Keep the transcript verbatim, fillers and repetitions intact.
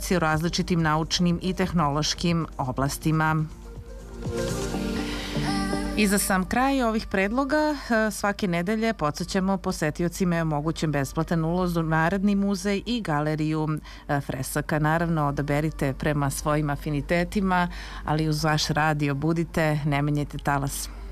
publikacije u različitim naučnim i tehnološkim oblastima. I za sam kraj ovih predloga, svake nedelje podsjećamo posetiocima je omogućen besplatan ulaz u Narodni muzej i galeriju fresaka. Naravno, odaberite prema svojim afinitetima, ali uz vaš radio budite, ne menjajte talas.